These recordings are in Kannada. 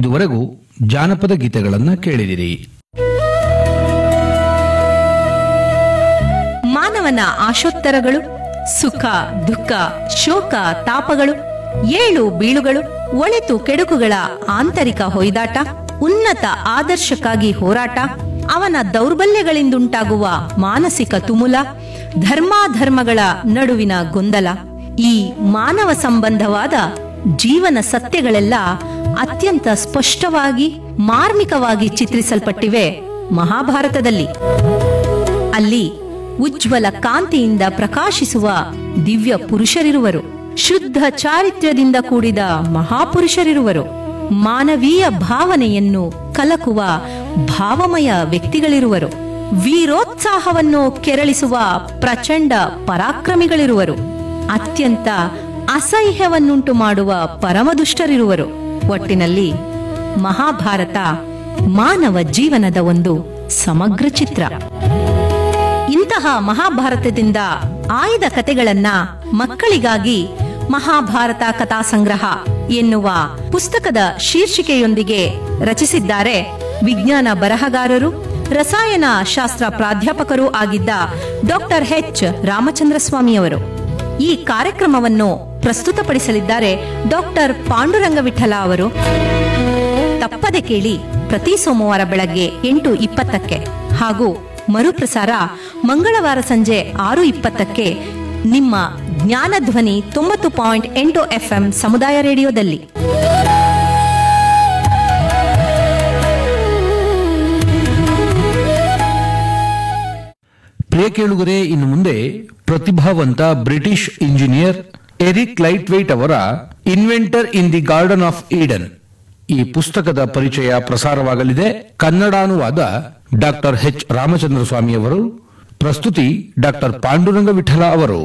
ಇದುವರೆಗೂ ಜಾನಪದ ಗೀತೆಗಳನ್ನು ಕೇಳಿದಿರಿ. ಮಾನವನ ಆಶೋತ್ತರಗಳು, ಸುಖ ದುಃಖ ಶೋಕ ತಾಪಗಳು, ಏಳು ಬೀಳುಗಳು, ಒಳಿತು ಕೆಡುಕುಗಳ ಆಂತರಿಕ ಹೊಯ್ದಾಟ, ಉನ್ನತ ಆದರ್ಶಕ್ಕಾಗಿ ಹೋರಾಟ, ಅವನ ದೌರ್ಬಲ್ಯಗಳಿಂದುಂಟಾಗುವ ಮಾನಸಿಕ ತುಮುಲ, ಧರ್ಮಾಧರ್ಮಗಳ ನಡುವಿನ ಗೊಂದಲ, ಈ ಮಾನವ ಸಂಬಂಧವಾದ ಜೀವನ ಸತ್ಯಗಳೆಲ್ಲ ಅತ್ಯಂತ ಸ್ಪಷ್ಟವಾಗಿ ಮಾರ್ಮಿಕವಾಗಿ ಚಿತ್ರಿಸಲ್ಪಟ್ಟಿವೆ ಮಹಾಭಾರತದಲ್ಲಿ. ಅಲ್ಲಿ ಉಜ್ವಲ ಕಾಂತಿಯಿಂದ ಪ್ರಕಾಶಿಸುವ ದಿವ್ಯ ಪುರುಷರಿರುವರು, ಶುದ್ಧ ಚಾರಿತ್ರ್ಯದಿಂದ ಕೂಡಿದ ಮಹಾಪುರುಷರಿರುವರು, ಮಾನವೀಯ ಭಾವನೆಯನ್ನು ಕಲಕುವ ಭಾವಮಯ ವ್ಯಕ್ತಿಗಳಿರುವರು, ವೀರೋತ್ಸಾಹವನ್ನು ಕೆರಳಿಸುವ ಪ್ರಚಂಡ ಪರಾಕ್ರಮಿಗಳಿರುವರು, ಅತ್ಯಂತ ಅಸಹ್ಯವನ್ನುಂಟು ಮಾಡುವ ಪರಮದುಷ್ಟರಿರುವರು. ಒಟ್ಟಿನಲ್ಲಿ ಮಹಾಭಾರತ ಮಾನವ ಜೀವನದ ಒಂದು ಸಮಗ್ರ ಚಿತ್ರ. ಇಂತಹ ಮಹಾಭಾರತದಿಂದ ಆಯ್ದ ಕಥೆಗಳನ್ನ ಮಕ್ಕಳಿಗಾಗಿ ಮಹಾಭಾರತ ಕಥಾ ಸಂಗ್ರಹ ಎನ್ನುವ ಪುಸ್ತಕದ ಶೀರ್ಷಿಕೆಯೊಂದಿಗೆ ರಚಿಸಿದ್ದಾರೆ ವಿಜ್ಞಾನ ಬರಹಗಾರರು, ರಸಾಯನ ಶಾಸ್ತ್ರ ಪ್ರಾಧ್ಯಾಪಕರೂ ಆಗಿದ್ದ ಡಾಕ್ಟರ್ ಎಚ್ ರಾಮಚಂದ್ರ ಸ್ವಾಮಿಯವರು. ಈ ಕಾರ್ಯಕ್ರಮವನ್ನು ಪ್ರಸ್ತುತಪಡಿಸಲಿದ್ದಾರೆ ಡಾಕ್ಟರ್ ಪಾಂಡುರಂಗ ವಿಠಲ ಅವರು. ತಪ್ಪದೆ ಕೇಳಿ, ಪ್ರತಿ ಸೋಮವಾರ ಬೆಳಗ್ಗೆ 8:20 ಹಾಗೂ ಮರುಪ್ರಸಾರ ಮಂಗಳವಾರ ಸಂಜೆ 6:20 ನಿಮ್ಮ ಜ್ಞಾನಧ್ವನಿ 90.8 FM ಸಮುದಾಯ ರೇಡಿಯೋದಲ್ಲಿ. ಪ್ರಿಯ ಕೇಳುಗರೆ, ಇನ್ನು ಮುಂದೆ ಪ್ರತಿಭಾವಂತ ಬ್ರಿಟಿಷ್ ಇಂಜಿನಿಯರ್ ಎರಿಕ್ ಲೈಟ್ವೈಟ್ ಅವರ inventor in the garden of Eden ಈ ಪುಸ್ತಕದ ಪರಿಚಯ ಪ್ರಸಾರವಾಗಲಿದೆ. ಕನ್ನಡಾನುವಾದ ಡಾಕ್ಟರ್ ಎಚ್ ರಾಮಚಂದ್ರ ಸ್ವಾಮಿಯವರು, ಪ್ರಸ್ತುತಿ ಡಾಕ್ಟರ್ ಪಾಂಡುರಂಗ ವಿಠಲ ಅವರು.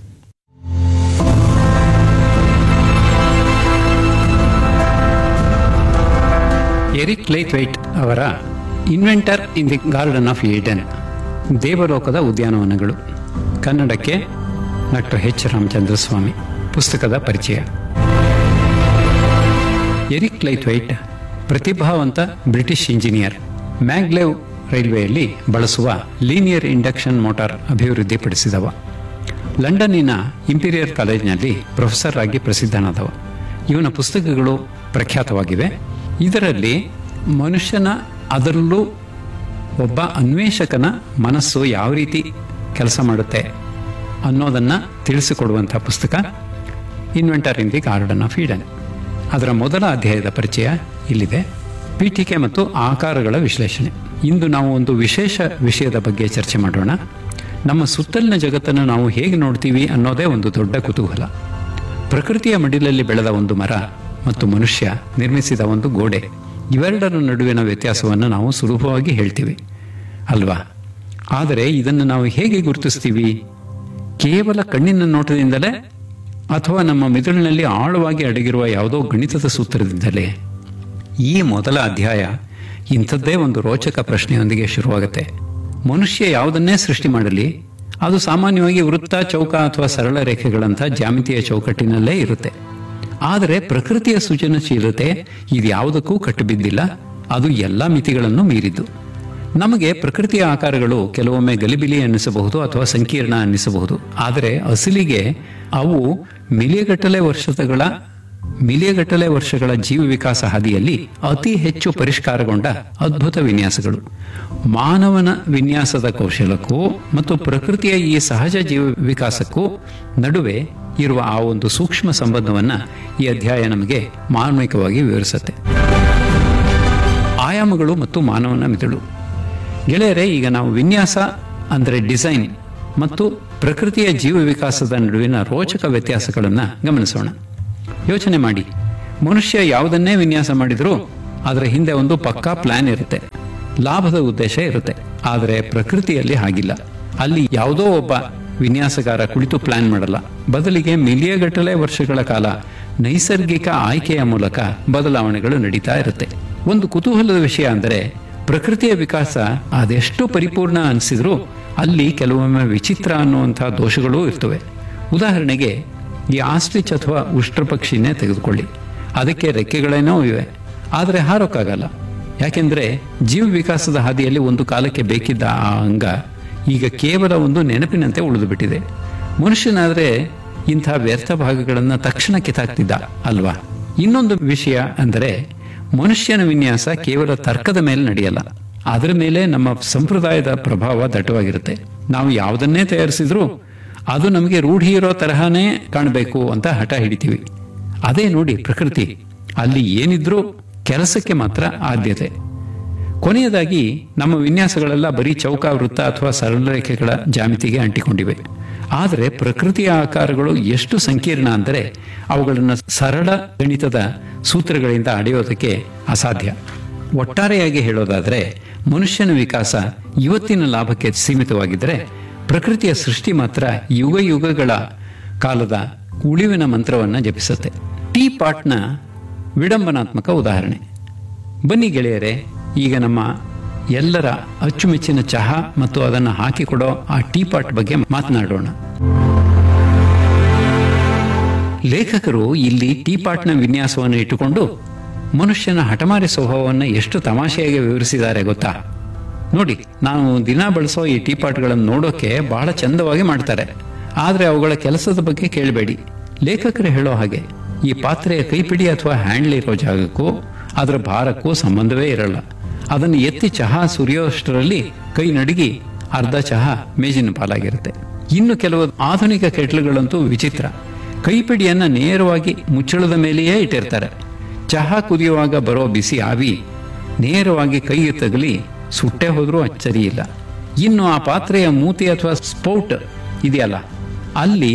ಎರಿಕ್ ಲೈಟ್ವೈಟ್ ಅವರ inventor in the garden of Eden, ದೇವಲೋಕದ ಉದ್ಯಾನವನಗಳು, ಕನ್ನಡಕ್ಕೆ ಡಾಕ್ಟರ್ ಎಚ್ ರಾಮಚಂದ್ರ ಸ್ವಾಮಿ. ಪುಸ್ತಕದ ಪರಿಚಯ. ಎರಿಕ್ ಲೈಟ್ವೈಟ್ ಪ್ರತಿಭಾವಂತ ಬ್ರಿಟಿಷ್ ಇಂಜಿನಿಯರ್. ಮ್ಯಾಗ್ಲೆವ್ ರೈಲ್ವೆಯಲ್ಲಿ ಬಳಸುವ ಲೀನಿಯರ್ ಇಂಡಕ್ಷನ್ ಮೋಟಾರ್ ಅಭಿವೃದ್ಧಿಪಡಿಸಿದವ. ಲಂಡನ್ನಿನ ಇಂಪೀರಿಯರ್ ಕಾಲೇಜಿನಲ್ಲಿ ಪ್ರೊಫೆಸರ್ ಆಗಿ ಪ್ರಸಿದ್ಧನಾದವ. ಇವನ ಪುಸ್ತಕಗಳು ಪ್ರಖ್ಯಾತವಾಗಿವೆ. ಇದರಲ್ಲಿ ಮನುಷ್ಯನ, ಅದರಲ್ಲೂ ಒಬ್ಬ ಅನ್ವೇಷಕನ ಮನಸ್ಸು ಯಾವ ರೀತಿ ಕೆಲಸ ಮಾಡುತ್ತೆ ಅನ್ನೋದನ್ನು ತಿಳಿಸಿಕೊಡುವಂಥ ಪುಸ್ತಕ inventor in the garden of Eden. ಅದರ ಮೊದಲ ಅಧ್ಯಾಯದ ಪರಿಚಯ ಇಲ್ಲಿದೆ. ಪೀಠಿಕೆ ಮತ್ತು ಆಕಾರಗಳ ವಿಶ್ಲೇಷಣೆ. ಇಂದು ನಾವು ಒಂದು ವಿಶೇಷ ವಿಷಯದ ಬಗ್ಗೆ ಚರ್ಚೆ ಮಾಡೋಣ. ನಮ್ಮ ಸುತ್ತಲಿನ ಜಗತ್ತನ್ನು ನಾವು ಹೇಗೆ ನೋಡ್ತೀವಿ ಅನ್ನೋದೇ ಒಂದು ದೊಡ್ಡ ಕುತೂಹಲ. ಪ್ರಕೃತಿಯ ಮಡಿಲಲ್ಲಿ ಬೆಳೆದ ಒಂದು ಮರ ಮತ್ತು ಮನುಷ್ಯ ನಿರ್ಮಿಸಿದ ಒಂದು ಗೋಡೆ, ಇವೆರಡರ ನಡುವಿನ ವ್ಯತ್ಯಾಸವನ್ನು ನಾವು ಸುಲಭವಾಗಿ ಹೇಳ್ತೀವಿ ಅಲ್ವಾ? ಆದರೆ ಇದನ್ನು ನಾವು ಹೇಗೆ ಗುರುತಿಸ್ತೀವಿ? ಕೇವಲ ಕಣ್ಣಿನ ನೋಟದಿಂದಲೇ ಅಥವಾ ನಮ್ಮ ಮೆದುಳಿನಲ್ಲಿ ಆಳವಾಗಿ ಅಡಗಿರುವ ಯಾವುದೋ ಗಣಿತದ ಸೂತ್ರದಿಂದಲೇ? ಈ ಮೊದಲ ಅಧ್ಯಾಯ ಇಂಥದ್ದೇ ಒಂದು ರೋಚಕ ಪ್ರಶ್ನೆಯೊಂದಿಗೆ ಶುರುವಾಗುತ್ತೆ. ಮನುಷ್ಯ ಯಾವುದನ್ನೇ ಸೃಷ್ಟಿ ಮಾಡಲಿ, ಅದು ಸಾಮಾನ್ಯವಾಗಿ ವೃತ್ತ, ಚೌಕ ಅಥವಾ ಸರಳ ರೇಖೆಗಳಂಥ ಜ್ಯಾಮಿತಿಯ ಚೌಕಟ್ಟಿನಲ್ಲೇ ಇರುತ್ತೆ. ಆದರೆ ಪ್ರಕೃತಿಯ ಸೃಜನಶೀಲತೆ ಇದ್ಯಾವುದಕ್ಕೂ ಕಟ್ಟುಬಿದ್ದಿಲ್ಲ. ಅದು ಎಲ್ಲ ಮಿತಿಗಳನ್ನು ಮೀರಿದ್ದು. ನಮಗೆ ಪ್ರಕೃತಿಯ ಆಕಾರಗಳು ಕೆಲವೊಮ್ಮೆ ಗಲಿಬಿಲಿ ಅನ್ನಿಸಬಹುದು ಅಥವಾ ಸಂಕೀರ್ಣ ಅನ್ನಿಸಬಹುದು. ಆದರೆ ಅಸಲಿಗೆ ಅವು ಮಿಲಿಯಗಟ್ಟಲೆ ವರ್ಷಗಳ ಜೀವ ವಿಕಾಸ ಹಾದಿಯಲ್ಲಿ ಅತಿ ಹೆಚ್ಚು ಪರಿಷ್ಕಾರಗೊಂಡ ಅದ್ಭುತ ವಿನ್ಯಾಸಗಳು. ಮಾನವನ ವಿನ್ಯಾಸದ ಕೌಶಲಕ್ಕೂ ಮತ್ತು ಪ್ರಕೃತಿಯ ಈ ಸಹಜ ಜೀವ ವಿಕಾಸಕ್ಕೂ ನಡುವೆ ಇರುವ ಆ ಒಂದು ಸೂಕ್ಷ್ಮ ಸಂಬಂಧವನ್ನ ಈ ಅಧ್ಯಾಯ ನಮಗೆ ಮಾರ್ಮಿಕವಾಗಿ ವಿವರಿಸುತ್ತೆ. ಆಯಾಮಗಳು ಮತ್ತು ಮಾನವನ ಮಿದುಳು. ಗೆಳೆಯರೇ, ಈಗ ನಾವು ವಿನ್ಯಾಸ ಅಂದರೆ ಡಿಸೈನ್ ಮತ್ತು ಪ್ರಕೃತಿಯ ಜೀವ ವಿಕಾಸದ ನಡುವಿನ ರೋಚಕ ವ್ಯತ್ಯಾಸಗಳನ್ನು ಗಮನಿಸೋಣ. ಯೋಚನೆ ಮಾಡಿ, ಮನುಷ್ಯ ಯಾವುದನ್ನೇ ವಿನ್ಯಾಸ ಮಾಡಿದರೂ ಅದರ ಹಿಂದೆ ಒಂದು ಪಕ್ಕಾ ಪ್ಲಾನ್ ಇರುತ್ತೆ, ಲಾಭದ ಉದ್ದೇಶ ಇರುತ್ತೆ. ಆದರೆ ಪ್ರಕೃತಿಯಲ್ಲಿ ಹಾಗಿಲ್ಲ. ಅಲ್ಲಿ ಯಾವುದೋ ಒಬ್ಬ ವಿನ್ಯಾಸಗಾರ ಕುಳಿತು ಪ್ಲಾನ್ ಮಾಡಲ್ಲ. ಬದಲಿಗೆ ಮಿಲಿಯಗಟ್ಟಲೆ ವರ್ಷಗಳ ಕಾಲ ನೈಸರ್ಗಿಕ ಆಯ್ಕೆಯ ಮೂಲಕ ಬದಲಾವಣೆಗಳು ನಡೀತಾ ಇರುತ್ತೆ. ಒಂದು ಕುತೂಹಲದ ವಿಷಯ ಅಂದರೆ, ಪ್ರಕೃತಿಯ ವಿಕಾಸ ಅದೆಷ್ಟು ಪರಿಪೂರ್ಣ ಅನಿಸಿದ್ರೂ ಅಲ್ಲಿ ಕೆಲವೊಮ್ಮೆ ವಿಚಿತ್ರ ಅನ್ನುವಂಥ ದೋಷಗಳೂ ಇರ್ತವೆ. ಉದಾಹರಣೆಗೆ, ಈ ಆಸ್ಟ್ರಿಚ್ ಅಥವಾ ಉಷ್ಟ್ರ ಪಕ್ಷಿನೇ ತೆಗೆದುಕೊಳ್ಳಿ. ಅದಕ್ಕೆ ರೆಕ್ಕೆಗಳೇನೋ ಇವೆ, ಆದರೆ ಹಾರೋಕ್ಕಾಗಲ್ಲ. ಯಾಕೆಂದ್ರೆ ಜೀವ ವಿಕಾಸದ ಹಾದಿಯಲ್ಲಿ ಒಂದು ಕಾಲಕ್ಕೆ ಬೇಕಿದ್ದ ಆ ಅಂಗ ಈಗ ಕೇವಲ ಒಂದು ನೆನಪಿನಂತೆ ಉಳಿದು ಬಿಟ್ಟಿದೆ. ಮನುಷ್ಯನಾದ್ರೆ ಇಂಥ ವ್ಯರ್ಥ ಭಾಗಗಳನ್ನು ತಕ್ಷಣ ಕಿತ್ತಾಕ್ತಿದ್ದ ಅಲ್ವಾ? ಇನ್ನೊಂದು ವಿಷಯ ಅಂದರೆ ಮನುಷ್ಯನ ವಿನ್ಯಾಸ ಕೇವಲ ತರ್ಕದ ಮೇಲೆ ನಡೆಯಲ್ಲ, ಅದರ ಮೇಲೆ ನಮ್ಮ ಸಂಪ್ರದಾಯದ ಪ್ರಭಾವ ದಟ್ಟವಾಗಿರುತ್ತೆ. ನಾವು ಯಾವುದನ್ನೇ ತಯಾರಿಸಿದ್ರೂ ಅದು ನಮಗೆ ರೂಢಿ ಇರೋ ತರಹನೇ ಕಾಣಬೇಕು ಅಂತ ಹಠ ಹಿಡಿತೀವಿ. ಅದೇ ನೋಡಿ ಪ್ರಕೃತಿ, ಅಲ್ಲಿ ಏನಿದ್ರೂ ಕೆಲಸಕ್ಕೆ ಮಾತ್ರ ಆದ್ಯತೆ. ಕೊನೆಯದಾಗಿ ನಮ್ಮ ವಿನ್ಯಾಸಗಳೆಲ್ಲ ಬರೀ ಚೌಕ, ವೃತ್ತ ಅಥವಾ ಸರಳ ರೇಖೆಗಳ ಜಾಮಿತಿಗೆ ಅಂಟಿಕೊಂಡಿವೆ. ಆದರೆ ಪ್ರಕೃತಿಯ ಆಕಾರಗಳು ಎಷ್ಟು ಸಂಕೀರ್ಣ ಅಂದರೆ ಅವುಗಳನ್ನು ಸರಳ ಗಣಿತದ ಸೂತ್ರಗಳಿಂದ ಅಳೆಯೋದಕ್ಕೆ ಅಸಾಧ್ಯ. ಒಟ್ಟಾರೆಯಾಗಿ ಹೇಳೋದಾದರೆ ಮನುಷ್ಯನ ವಿಕಾಸ ಇವತ್ತಿನ ಲಾಭಕ್ಕೆ ಸೀಮಿತವಾಗಿದ್ದರೆ ಪ್ರಕೃತಿಯ ಸೃಷ್ಟಿ ಮಾತ್ರ ಯುಗ ಯುಗಗಳ ಕಾಲದ ಉಳಿವಿನ ಮಂತ್ರವನ್ನು ಜಪಿಸುತ್ತೆ. ಟೀ ಪಾಟ್ನ ವಿಡಂಬನಾತ್ಮಕ ಉದಾಹರಣೆ. ಬನ್ನಿ ಗೆಳೆಯರೇ, ಈಗ ನಮ್ಮ ಎಲ್ಲರ ಅಚ್ಚುಮೆಚ್ಚಿನ ಚಹಾ ಮತ್ತು ಅದನ್ನು ಹಾಕಿಕೊಡೋ ಆ ಟೀ ಪಾಟ್ ಬಗ್ಗೆ ಮಾತನಾಡೋಣ. ಲೇಖಕರು ಇಲ್ಲಿ ಟೀ ಪಾಟ್ನ ವಿನ್ಯಾಸವನ್ನು ಇಟ್ಟುಕೊಂಡು ಮನುಷ್ಯನ ಹಠಮಾರಿ ಸ್ವಭಾವವನ್ನು ಎಷ್ಟು ತಮಾಷೆಯಾಗಿ ವಿವರಿಸಿದ್ದಾರೆ ಗೊತ್ತಾ? ನೋಡಿ, ನಾವು ದಿನ ಬಳಸೋ ಈ ಟೀ ಪಾಟ್ಗಳನ್ನು ನೋಡೋಕೆ ಬಹಳ ಚಂದವಾಗಿ ಮಾಡ್ತಾರೆ, ಆದರೆ ಅವುಗಳ ಕೆಲಸದ ಬಗ್ಗೆ ಕೇಳಬೇಡಿ. ಲೇಖಕರು ಹೇಳೋ ಹಾಗೆ ಈ ಪಾತ್ರೆಯ ಕೈಪಿಡಿ ಅಥವಾ ಹ್ಯಾಂಡ್ಲ್ ಇರೋ ಜಾಗಕ್ಕೂ ಅದರ ಭಾರಕ್ಕೂ ಸಂಬಂಧವೇ ಇರಲ್ಲ. ಅದನ್ನು ಎತ್ತಿ ಚಹಾ ಸುರಿಯೋಷ್ಟರಲ್ಲಿ ಕೈ ನಡುಗಿ ಅರ್ಧ ಚಹಾ ಮೇಜಿನ ಪಾಲಾಗಿರುತ್ತೆ. ಇನ್ನು ಕೆಲವು ಆಧುನಿಕ ಕೆಟ್ಲುಗಳಂತೂ ವಿಚಿತ್ರ. ಕೈಪಿಡಿಯನ್ನ ನೇರವಾಗಿ ಮುಚ್ಚಳದ ಮೇಲೆಯೇ ಇಟ್ಟಿರ್ತಾರೆ. ಚಹಾ ಕುದಿಯುವಾಗ ಬರೋ ಬಿಸಿ ಆವಿ ನೇರವಾಗಿ ಕೈಗೆ ತಗಲಿ ಸುಟ್ಟೆ ಹೋದ್ರೂ ಅಚ್ಚರಿ ಇಲ್ಲ. ಇನ್ನು ಆ ಪಾತ್ರೆಯ ಮೂತಿ ಅಥವಾ ಸ್ಪೌಟ್ ಇದೆಯಲ್ಲ, ಅಲ್ಲಿ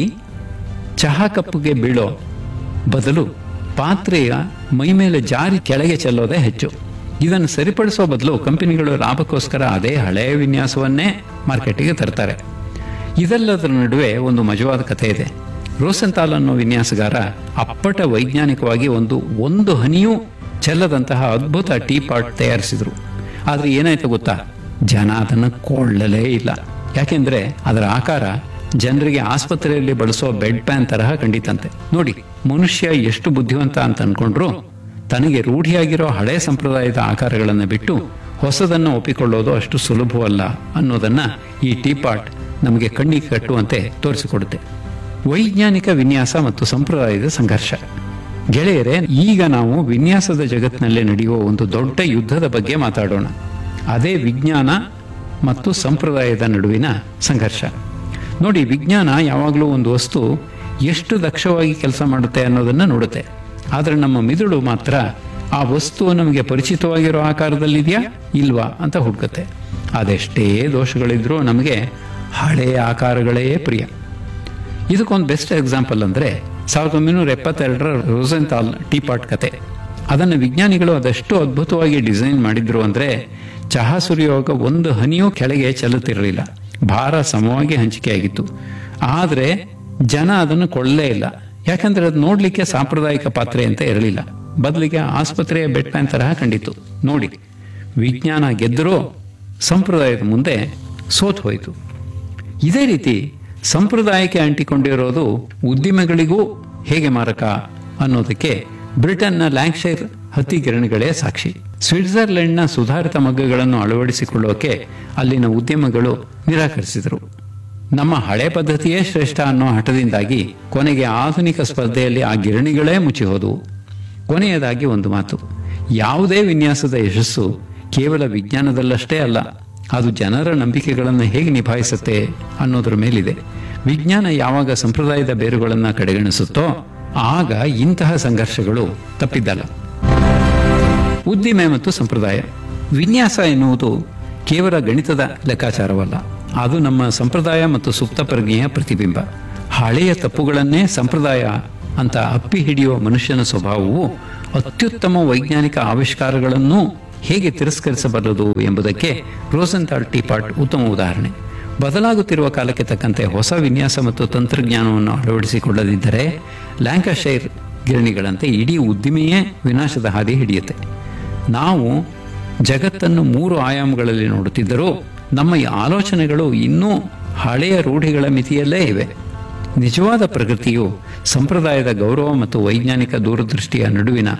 ಚಹಾ ಕಪ್ಪಿಗೆ ಬೀಳೋ ಬದಲು ಪಾತ್ರೆಯ ಮೈ ಮೇಲೆ ಜಾರಿ ಕೆಳಗೆ ಚೆಲ್ಲೋದೇ ಹೆಚ್ಚು. ಇದನ್ನು ಸರಿಪಡಿಸೋ ಬದಲು ಕಂಪನಿಗಳು ಲಾಭಕ್ಕೋಸ್ಕರ ಅದೇ ಹಳೆಯ ವಿನ್ಯಾಸವನ್ನೇ ಮಾರ್ಕೆಟಿಗೆ ತರ್ತಾರೆ. ಇದೆಲ್ಲದರ ನಡುವೆ ಒಂದು ಮಜವಾದ ಕಥೆ ಇದೆ. ರೋಸೆಂಥಾಲ್ ಅನ್ನೋ ವಿನ್ಯಾಸಗಾರ ಅಪ್ಪಟ ವೈಜ್ಞಾನಿಕವಾಗಿ ಒಂದು ಹನಿಯೂ ಚೆಲ್ಲದಂತಹ ಅದ್ಭುತ ಟೀ ಪಾಟ್ ತಯಾರಿಸಿದ್ರು. ಆದ್ರೆ ಏನಾಯ್ತು ಗೊತ್ತಾ? ಜನ ಅದನ್ನು ಕೊಳ್ಳಲೇ ಇಲ್ಲ. ಯಾಕೆಂದ್ರೆ ಅದರ ಆಕಾರ ಜನರಿಗೆ ಆಸ್ಪತ್ರೆಯಲ್ಲಿ ಬಳಸೋ ಬೆಡ್ ಪ್ಯಾನ್ ತರಹ ಕಂಡಿತಂತೆ. ನೋಡಿ, ಮನುಷ್ಯ ಎಷ್ಟು ಬುದ್ಧಿವಂತ ಅಂತ ಅನ್ಕೊಂಡ್ರು ತನಗೆ ರೂಢಿಯಾಗಿರೋ ಹಳೆ ಸಂಪ್ರದಾಯದ ಆಕಾರಗಳನ್ನು ಬಿಟ್ಟು ಹೊಸದನ್ನು ಒಪ್ಪಿಕೊಳ್ಳೋದು ಅಷ್ಟು ಸುಲಭವಲ್ಲ ಅನ್ನೋದನ್ನ ಈ ಟೀ ಪಾಟ್ ನಮಗೆ ಕಣ್ಣಿಗೆ ಕಟ್ಟುವಂತೆ ತೋರಿಸಿಕೊಡುತ್ತೆ. ವೈಜ್ಞಾನಿಕ ವಿನ್ಯಾಸ ಮತ್ತು ಸಂಪ್ರದಾಯದ ಸಂಘರ್ಷ. ಗೆಳೆಯರೇ, ಈಗ ನಾವು ವಿನ್ಯಾಸದ ಜಗತ್ತಿನಲ್ಲಿ ನಡೆಯುವ ಒಂದು ದೊಡ್ಡ ಯುದ್ಧದ ಬಗ್ಗೆ ಮಾತಾಡೋಣ. ಅದೇ ವಿಜ್ಞಾನ ಮತ್ತು ಸಂಪ್ರದಾಯದ ನಡುವಿನ ಸಂಘರ್ಷ. ನೋಡಿ, ವಿಜ್ಞಾನ ಯಾವಾಗಲೂ ಒಂದು ವಸ್ತು ಎಷ್ಟು ದಕ್ಷವಾಗಿ ಕೆಲಸ ಮಾಡುತ್ತೆ ಅನ್ನೋದನ್ನ ನೋಡುತ್ತೆ. ಆದರೆ ನಮ್ಮ ಮಿದುಳು ಮಾತ್ರ ಆ ವಸ್ತು ನಮಗೆ ಪರಿಚಿತವಾಗಿರೋ ಆಕಾರದಲ್ಲಿದೆಯಾ ಇಲ್ವಾ ಅಂತ ಹುಡುಕುತ್ತೆ. ಅದೆಷ್ಟೇ ದೋಷಗಳಿದ್ರೂ ನಮಗೆ ಹಳೆಯ ಆಕಾರಗಳೇ ಪ್ರಿಯ. ಇದಕ್ಕೊಂದು ಬೆಸ್ಟ್ ಎಕ್ಸಾಂಪಲ್ ಅಂದರೆ 1972ರ ರೋಸೆಂಥಾಲ್ ಟೀ ಪಾಟ್ ಕತೆ. ಅದನ್ನು ವಿಜ್ಞಾನಿಗಳು ಅದೆಷ್ಟು ಅದ್ಭುತವಾಗಿ ಡಿಸೈನ್ ಮಾಡಿದ್ರು ಅಂದರೆ ಚಹಾ ಸುರಿಯುವಾಗ ಒಂದು ಹನಿಯೂ ಕೆಳಗೆ ಚೆಲ್ಲುತ್ತಿರಲಿಲ್ಲ. ಭಾರ ಸಮವಾಗಿ ಹಂಚಿಕೆಯಾಗಿತ್ತು. ಆದರೆ ಜನ ಅದನ್ನು ಕೊಳ್ಳೇ ಇಲ್ಲ. ಯಾಕಂದ್ರೆ ಅದು ನೋಡ್ಲಿಕ್ಕೆ ಸಾಂಪ್ರದಾಯಿಕ ಪಾತ್ರೆ ಅಂತ ಇರಲಿಲ್ಲ. ಬದಲಿಗೆ ಆಸ್ಪತ್ರೆಯ ಬೆಡ್ ಪ್ಯಾನ್ ತರಹ ಕಂಡಿತ್ತು. ನೋಡಿ, ವಿಜ್ಞಾನ ಗೆದ್ದರೂ ಸಂಪ್ರದಾಯದ ಮುಂದೆ ಸೋತು ಹೋಯಿತು. ಇದೇ ರೀತಿ ಸಂಪ್ರದಾಯಕ್ಕೆ ಅಂಟಿಕೊಂಡಿರೋದು ಉದ್ದಿಮೆಗಳಿಗೂ ಹೇಗೆ ಮಾರಕ ಅನ್ನೋದಕ್ಕೆ ಬ್ರಿಟನ್ನ ಲ್ಯಾಂಕ್ಶೈರ್ ಹತ್ತಿ ಗಿರಣಿಗಳೇ ಸಾಕ್ಷಿ. ಸ್ವಿಟ್ಜರ್ಲೆಂಡ್ನ ಸುಧಾರಿತ ಮಗ್ಗಗಳನ್ನು ಅಳವಡಿಸಿಕೊಳ್ಳೋಕೆ ಅಲ್ಲಿನ ಉದ್ಯಮಗಳು ನಿರಾಕರಿಸಿದರು. ನಮ್ಮ ಹಳೆ ಪದ್ಧತಿಯೇ ಶ್ರೇಷ್ಠ ಅನ್ನೋ ಹಠದಿಂದಾಗಿ ಕೊನೆಗೆ ಆಧುನಿಕ ಸ್ಪರ್ಧೆಯಲ್ಲಿ ಆ ಗಿರಣಿಗಳೇ ಮುಚ್ಚಿ ಹೋದವು. ಕೊನೆಯದಾಗಿ ಒಂದು ಮಾತು: ಯಾವುದೇ ವಿನ್ಯಾಸದ ಯಶಸ್ಸು ಕೇವಲ ವಿಜ್ಞಾನದಲ್ಲಷ್ಟೇ ಅಲ್ಲ, ಅದು ಜನರ ನಂಬಿಕೆಗಳನ್ನು ಹೇಗೆ ನಿಭಾಯಿಸುತ್ತೆ ಅನ್ನೋದ್ರ ಮೇಲಿದೆ. ವಿಜ್ಞಾನ ಯಾವಾಗ ಸಂಪ್ರದಾಯದ ಬೇರುಗಳನ್ನು ಕಡೆಗಣಿಸುತ್ತೋ ಆಗ ಇಂತಹ ಸಂಘರ್ಷಗಳು ತಪ್ಪಿದ್ದಲ್ಲ. ಉದ್ದಿಮೆ ಮತ್ತು ಸಂಪ್ರದಾಯ. ವಿನ್ಯಾಸ ಎನ್ನುವುದು ಕೇವಲ ಗಣಿತದ ಲೆಕ್ಕಾಚಾರವಲ್ಲ, ಅದು ನಮ್ಮ ಸಂಪ್ರದಾಯ ಮತ್ತು ಸುಪ್ತ ಪ್ರಜ್ಞೆಯ ಪ್ರತಿಬಿಂಬ. ಹಳೆಯ ತಪ್ಪುಗಳನ್ನೇ ಸಂಪ್ರದಾಯ ಅಂತ ಅಪ್ಪಿ ಹಿಡಿಯುವ ಮನುಷ್ಯನ ಸ್ವಭಾವವು ಅತ್ಯುತ್ತಮ ವೈಜ್ಞಾನಿಕ ಆವಿಷ್ಕಾರಗಳನ್ನು ಹೇಗೆ ತಿರಸ್ಕರಿಸಬಲ್ಲದು ಎಂಬುದಕ್ಕೆ ರೋಸೆಂಥಾಲ್ ಟೀ ಪಾಟ್ ಉತ್ತಮ ಉದಾಹರಣೆ. ಬದಲಾಗುತ್ತಿರುವ ಕಾಲಕ್ಕೆ ತಕ್ಕಂತೆ ಹೊಸ ವಿನ್ಯಾಸ ಮತ್ತು ತಂತ್ರಜ್ಞಾನವನ್ನು ಅಳವಡಿಸಿಕೊಳ್ಳದಿದ್ದರೆ ಲ್ಯಾಂಕಶೈರ್ ಗಿರಣಿಗಳಂತೆ ಇಡೀ ಉದ್ದಿಮೆಯೇ ವಿನಾಶದ ಹಾದಿ ಹಿಡಿಯುತ್ತೆ. ನಾವು ಜಗತ್ತನ್ನು 3 ಆಯಾಮಗಳಲ್ಲಿ ನೋಡುತ್ತಿದ್ದರೂ ನಮ್ಮ ಈ ಆಲೋಚನೆಗಳು ಇನ್ನೂ ಹಳೆಯ ರೂಢಿಗಳ ಮಿತಿಯಲ್ಲೇ ಇವೆ. ನಿಜವಾದ ಪ್ರಗತಿಯು ಸಂಪ್ರದಾಯದ ಗೌರವ ಮತ್ತು ವೈಜ್ಞಾನಿಕ ದೂರದೃಷ್ಟಿಯ ನಡುವಿನ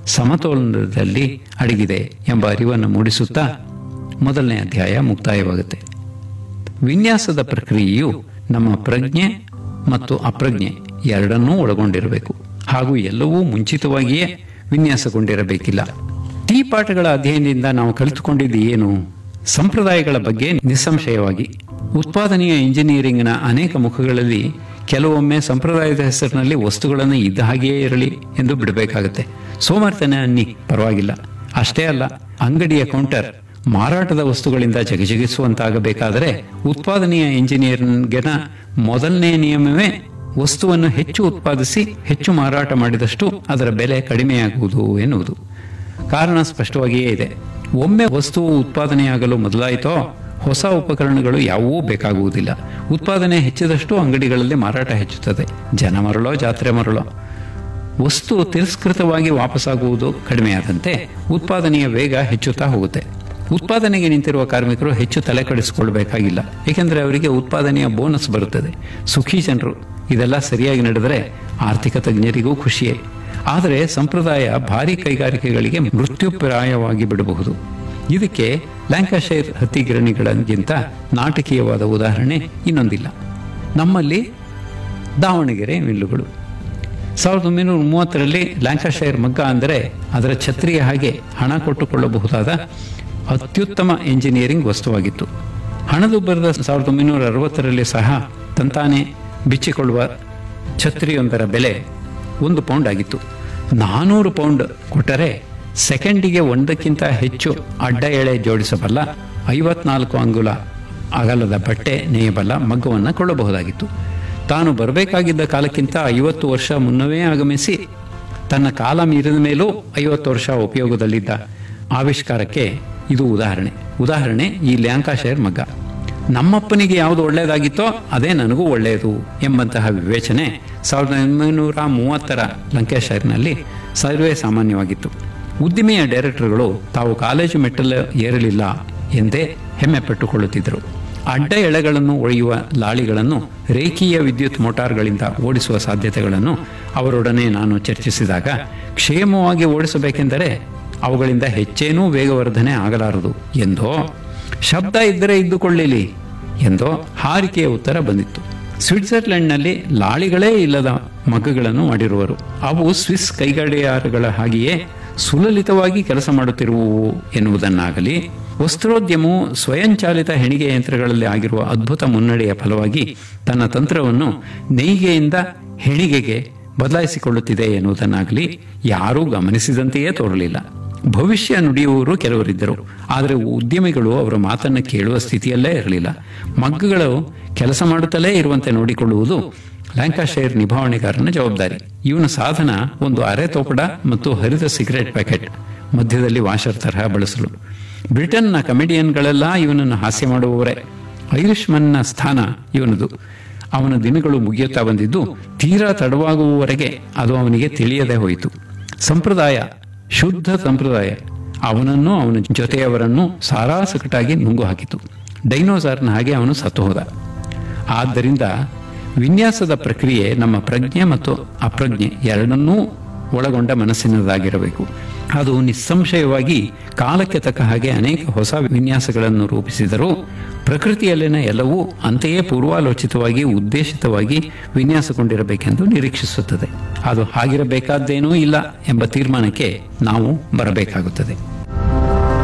ಸಮತೋಲನದಲ್ಲಿ ಅಡಗಿದೆ ಎಂಬ ಅರಿವನ್ನು ಮೂಡಿಸುತ್ತಾ ಮೊದಲನೇ ಅಧ್ಯಾಯ ಮುಕ್ತಾಯವಾಗುತ್ತೆ. ವಿನ್ಯಾಸದ ಪ್ರಕ್ರಿಯೆಯು ನಮ್ಮ ಪ್ರಜ್ಞೆ ಮತ್ತು ಅಪ್ರಜ್ಞೆ ಎರಡನ್ನೂ ಒಳಗೊಂಡಿರಬೇಕು, ಹಾಗೂ ಎಲ್ಲವೂ ಮುಂಚಿತವಾಗಿಯೇ ವಿನ್ಯಾಸಗೊಂಡಿರಬೇಕಿಲ್ಲ. ಈ ಪಾಠಗಳ ಅಧ್ಯಯನದಿಂದ ನಾವು ಕಲಿತುಕೊಂಡಿದ್ದು ಏನು? ಸಂಪ್ರದಾಯಗಳ ಬಗ್ಗೆ ನಿಸ್ಸಂಶಯವಾಗಿ. ಉತ್ಪಾದನೆಯ ಇಂಜಿನಿಯರಿಂಗ್ನ ಅನೇಕ ಮುಖಗಳಲ್ಲಿ ಕೆಲವೊಮ್ಮೆ ಸಂಪ್ರದಾಯದ ಹೆಸರಿನಲ್ಲಿ ವಸ್ತುಗಳನ್ನು ಇದ್ದ ಹಾಗೆಯೇ ಇರಲಿ ಎಂದು ಬಿಡಬೇಕಾಗುತ್ತೆ. ಸೋಮಾರ್ತನ ಅನ್ನಿ ಪರವಾಗಿಲ್ಲ. ಅಷ್ಟೇ ಅಲ್ಲ, ಅಂಗಡಿಯ ಕೌಂಟರ್ ಮಾರಾಟದ ವಸ್ತುಗಳಿಂದ ಜಗಜಗಿಸುವಂತಾಗಬೇಕಾದರೆ ಉತ್ಪಾದನೆಯ ಇಂಜಿನಿಯರಿಂಗ್ನ ಮೊದಲನೇ ನಿಯಮವೇ ವಸ್ತುವನ್ನು ಹೆಚ್ಚು ಉತ್ಪಾದಿಸಿ ಹೆಚ್ಚು ಮಾರಾಟ ಮಾಡಿದಷ್ಟು ಅದರ ಬೆಲೆ ಕಡಿಮೆಯಾಗುವುದು ಎನ್ನುವುದು. ಕಾರಣ ಸ್ಪಷ್ಟವಾಗಿಯೇ ಇದೆ. ಒಮ್ಮೆ ವಸ್ತುವು ಉತ್ಪಾದನೆಯಾಗಲು ಮೊದಲಾಯಿತೋ ಹೊಸ ಉಪಕರಣಗಳು ಯಾವುವೂ ಬೇಕಾಗುವುದಿಲ್ಲ. ಉತ್ಪಾದನೆ ಹೆಚ್ಚಿದಷ್ಟು ಅಂಗಡಿಗಳಲ್ಲಿ ಮಾರಾಟ ಹೆಚ್ಚುತ್ತದೆ. ಜನ ಮರಳೋ ಜಾತ್ರೆ ಮರಳೋ. ವಸ್ತು ತಿರಸ್ಕೃತವಾಗಿ ವಾಪಸ್ಸಾಗುವುದು ಕಡಿಮೆಯಾದಂತೆ ಉತ್ಪಾದನೆಯ ವೇಗ ಹೆಚ್ಚುತ್ತಾ ಹೋಗುತ್ತೆ. ಉತ್ಪಾದನೆಗೆ ನಿಂತಿರುವ ಕಾರ್ಮಿಕರು ಹೆಚ್ಚು ತಲೆ ಕೆಡಿಸಿಕೊಳ್ಳಬೇಕಾಗಿಲ್ಲ, ಏಕೆಂದರೆ ಅವರಿಗೆ ಉತ್ಪಾದನೆಯ ಬೋನಸ್ ಬರುತ್ತದೆ. ಸುಖಿ ಜನರು. ಇದೆಲ್ಲ ಸರಿಯಾಗಿ ನಡೆದರೆ ಆರ್ಥಿಕ ತಜ್ಞರಿಗೂ ಖುಷಿಯೇ. ಆದರೆ ಸಂಪ್ರದಾಯ ಭಾರೀ ಕೈಗಾರಿಕೆಗಳಿಗೆ ಮೃತ್ಯುಪ್ರಾಯವಾಗಿ ಬಿಡಬಹುದು. ಇದಕ್ಕೆ ಲ್ಯಾಂಕಾಶೈರ್ ಹತ್ತಿಗಿರಣಿಗಳಿಗಿಂತ ನಾಟಕೀಯವಾದ ಉದಾಹರಣೆ ಇನ್ನೊಂದಿಲ್ಲ. ನಮ್ಮಲ್ಲಿ ದಾವಣಗೆರೆ ಮಿಲ್ಲುಗಳು. 1930ರಲ್ಲಿ ಲ್ಯಾಂಕಾಶೈರ್ ಮಗ್ಗ ಅಂದರೆ ಅದರ ಛತ್ರಿಯ ಹಾಗೆ ಹಣ ಕೊಟ್ಟುಕೊಳ್ಳಬಹುದಾದ ಅತ್ಯುತ್ತಮ ಎಂಜಿನಿಯರಿಂಗ್ ವಸ್ತುವಾಗಿತ್ತು. ಹಣದುಬ್ಬರದ 1960ರಲ್ಲಿ ಸಹ ತಂತಾನೆ ಬಿಚ್ಚಿಕೊಳ್ಳುವ ಛತ್ರಿಯೊಂದರ ಬೆಲೆ 1 ಪೌಂಡ್ ಆಗಿತ್ತು. 400 ಪೌಂಡ್ ಕೊಟ್ಟರೆ ಸೆಕೆಂಡಿಗೆ ಒಂದಕ್ಕಿಂತ ಹೆಚ್ಚು ಅಡ್ಡ ಎಳೆ ಜೋಡಿಸಬಲ್ಲ 54 ಅಂಗುಲ ಅಗಲದ ಬಟ್ಟೆ ನೇಯಬಲ್ಲ ಮಗ್ಗವನ್ನು ಕೊಳ್ಳಬಹುದಾಗಿತ್ತು. ತಾನು ಬರಬೇಕಾಗಿದ್ದ ಕಾಲಕ್ಕಿಂತ 50 ವರ್ಷ ಮುನ್ನವೇ ಆಗಮಿಸಿ ತನ್ನ ಕಾಲ ಮೀರಿದ ಮೇಲೂ 50 ವರ್ಷ ಉಪಯೋಗದಲ್ಲಿದ್ದ ಆವಿಷ್ಕಾರಕ್ಕೆ ಇದು ಉದಾಹರಣೆ ಈ ಲ್ಯಾಂಕಾಶೈರ್ ಮಗ್ಗ. ನಮ್ಮಪ್ಪನಿಗೆ ಯಾವುದು ಒಳ್ಳೆಯದಾಗಿತ್ತೋ ಅದೇ ನನಗೂ ಒಳ್ಳೆಯದು ಎಂಬಂತಹ ವಿವೇಚನೆ 1930ರ ಲ್ಯಾಂಕಾಶೈರ್ನಲ್ಲಿ ಸರ್ವೇ ಸಾಮಾನ್ಯವಾಗಿತ್ತು. ಉದ್ದಿಮೆಯ ಡೈರೆಕ್ಟರ್ಗಳು ತಾವು ಕಾಲೇಜು ಮೆಟ್ಟಲು ಏರಲಿಲ್ಲ ಎಂದೇ ಹೆಮ್ಮೆ ಪಟ್ಟುಕೊಳ್ಳುತ್ತಿದ್ದರು. ಅಡ್ಡ ಎಳೆಗಳನ್ನು ಒಯ್ಯುವ ಲಾಳಿಗಳನ್ನು ರೇಖೀಯ ವಿದ್ಯುತ್ ಮೋಟಾರ್ಗಳಿಂದ ಓಡಿಸುವ ಸಾಧ್ಯತೆಗಳನ್ನು ಅವರೊಡನೆ ನಾನು ಚರ್ಚಿಸಿದಾಗ, ಕ್ಷೇಮವಾಗಿ ಓಡಿಸಬೇಕೆಂದರೆ ಅವುಗಳಿಂದ ಹೆಚ್ಚೇನೂ ವೇಗವರ್ಧನೆ ಆಗಲಾರದು ಎಂದೋ, ಶಬ್ದ ಇದ್ದರೆ ಇದ್ದುಕೊಳ್ಳಲಿ ಎಂದೋ ಹಾರಿಕೆಯ ಉತ್ತರ ಬಂದಿತ್ತು. ಸ್ವಿಟ್ಜರ್ಲೆಂಡ್ನಲ್ಲಿ ಲಾಳಿಗಳೇ ಇಲ್ಲದ ಮಗ್ಗಗಳನ್ನು ಮಾಡಿರುವರು. ಅವು ಸ್ವಿಸ್ ಕೈಗಡಿಯಾರಗಳ ಹಾಗೆಯೇ ಸುಲಲಿತವಾಗಿ ಕೆಲಸ ಮಾಡುತ್ತಿರುವುವು ಎನ್ನುವುದನ್ನಾಗಲಿ, ವಸ್ತ್ರೋದ್ಯಮವು ಸ್ವಯಂಚಾಲಿತ ಹೆಣಿಗೆ ಯಂತ್ರಗಳಲ್ಲಿ ಆಗಿರುವ ಅದ್ಭುತ ಮುನ್ನಡೆಯ ಫಲವಾಗಿ ತನ್ನ ತಂತ್ರವನ್ನು ನೇಯ್ಗೆಯಿಂದ ಹೆಣಿಗೆಗೆ ಬದಲಾಯಿಸಿಕೊಳ್ಳುತ್ತಿದೆ ಎನ್ನುವುದನ್ನಾಗಲಿ ಯಾರೂ ಗಮನಿಸಿದಂತೆಯೇ ತೋರಲಿಲ್ಲ. ಭವಿಷ್ಯ ನುಡಿಯುವವರು ಕೆಲವರಿದ್ದರು, ಆದರೆ ಉದ್ಯಮಿಗಳು ಅವರ ಮಾತನ್ನು ಕೇಳುವ ಸ್ಥಿತಿಯಲ್ಲೇ ಇರಲಿಲ್ಲ. ಮಗ್ಗಗಳು ಕೆಲಸ ಮಾಡುತ್ತಲೇ ಇರುವಂತೆ ನೋಡಿಕೊಳ್ಳುವುದು ಲ್ಯಾಂಕಾಶೈರ್ ನಿಭಾವಣೆಗಾರನ ಜವಾಬ್ದಾರಿ. ಇವನ ಸಾಧನ ಒಂದು ಅರೆ ತೋಪಡ ಮತ್ತು ಹರಿದ ಸಿಗರೆಟ್ ಪ್ಯಾಕೆಟ್, ಮಧ್ಯದಲ್ಲಿ ವಾಷರ್ ತರಹ ಬಳಸಲು. ಬ್ರಿಟನ್ನ ಕಮೆಡಿಯನ್ಗಳೆಲ್ಲ ಇವನನ್ನು ಹಾಸ್ಯ ಮಾಡುವವರೇ. ಐರಿಷ್ಮನ್ನ ಸ್ಥಾನ ಇವನದು. ಅವನ ದಿನಗಳು ಮುಗಿಯುತ್ತಾ ಬಂದಿದ್ದು ತೀರಾ ತಡವಾಗುವವರೆಗೆ ಅದು ಅವನಿಗೆ ತಿಳಿಯದೆ ಹೋಯಿತು. ಸಂಪ್ರದಾಯ, ಶುದ್ಧ ಸಂಪ್ರದಾಯ ಅವನನ್ನು ಅವನ ಜೊತೆಯವರನ್ನು ಸಾರಾಸಕಟಾಗಿ ನುಂಗು ಹಾಕಿತು. ಡೈನೋಸಾರ್ನ ಹಾಗೆ ಅವನು ಸತ್ತು ಹೋದ. ಆದ್ದರಿಂದ ವಿನ್ಯಾಸದ ಪ್ರಕ್ರಿಯೆ ನಮ್ಮ ಪ್ರಜ್ಞೆ ಮತ್ತು ಅಪ್ರಜ್ಞೆ ಎರಡನ್ನೂ ಒಳಗೊಂಡ ಮನಸ್ಸಿನದಾಗಿರಬೇಕು. ಅದು ನಿಸ್ಸಂಶಯವಾಗಿ ಕಾಲಕ್ಕೆ ತಕ್ಕ ಹಾಗೆ ಅನೇಕ ಹೊಸ ವಿನ್ಯಾಸಗಳನ್ನು ರೂಪಿಸಿದರೂ ಪ್ರಕೃತಿಯಲ್ಲಿನ ಎಲ್ಲವೂ ಅಂತೆಯೇ ಪೂರ್ವಾಲೋಚಿತವಾಗಿ ಉದ್ದೇಶಿತವಾಗಿ ವಿನ್ಯಾಸಗೊಂಡಿರಬೇಕೆಂದು ನಿರೀಕ್ಷಿಸುತ್ತದೆ. ಅದು ಹಾಗಿರಬೇಕಾದ್ದೇನೂ ಇಲ್ಲ ಎಂಬ ತೀರ್ಮಾನಕ್ಕೆ ನಾವು ಬರಬೇಕಾಗುತ್ತದೆ.